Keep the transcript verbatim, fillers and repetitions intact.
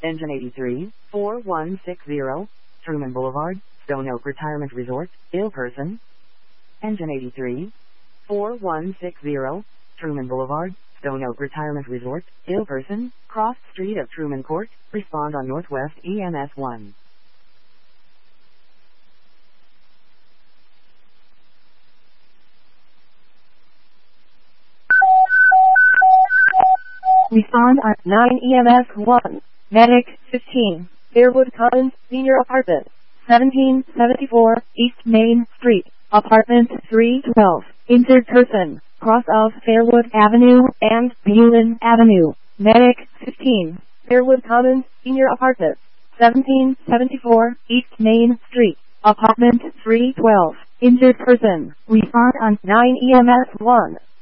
Engine eighty-three, four one six zero, Truman Boulevard, Stone Oak Retirement Resort, ill person. Engine eighty-three, four one six zero, Truman Boulevard, Stone Oak Retirement Resort, ill person, cross street of Truman Court, respond on Northwest E M S one. Respond on nine E M S one. Medic fifteen. Fairwood Commons, Senior Apartment. seventeen seventy-four East Main Street. Apartment three twelve. Injured person. Cross of Fairwood Avenue and Bulin Avenue. Medic fifteen. Fairwood Commons, Senior Apartment. seventeen seventy-four East Main Street. Apartment three twelve. Injured person. Respond on nine E M S one.